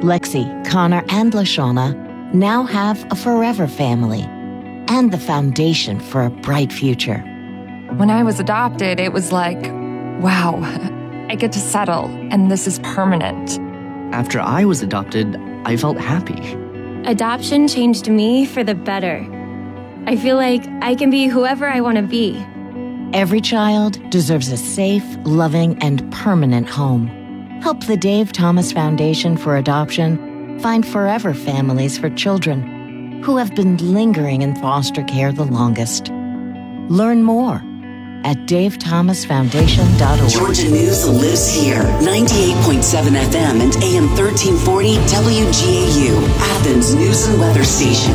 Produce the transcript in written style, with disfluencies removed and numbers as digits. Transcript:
Lexi, Connor, and LaShawna now have a forever family and the foundation for a bright future. When I was adopted, it was like, wow, I get to settle, and this is permanent. After I was adopted, I felt happy. Adoption changed me for the better. I feel like I can be whoever I want to be. Every child deserves a safe, loving, and permanent home. Help the Dave Thomas Foundation for Adoption find forever families for children who have been lingering in foster care the longest. Learn more at davethomasfoundation.org. Georgia News lives here. 98.7 FM and AM 1340 WGAU, Athens News and Weather Station.